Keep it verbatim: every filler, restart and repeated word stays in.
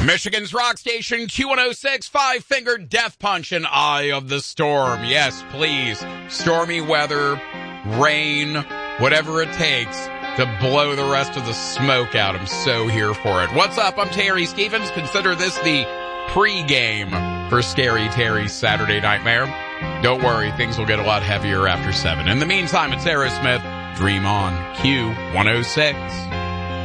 Michigan's rock station Q one oh six, Five Finger Death Punch and Eye of the Storm. Yes, please. Stormy weather, rain, whatever it takes to blow the rest of the smoke out. I'm so here for it. What's up? I'm Terry Stevens. Consider this the pregame for Scary Terry's Saturday Nightmare. Don't worry, things will get a lot heavier after seven. In the meantime, it's Aerosmith. Dream on. Q one oh six.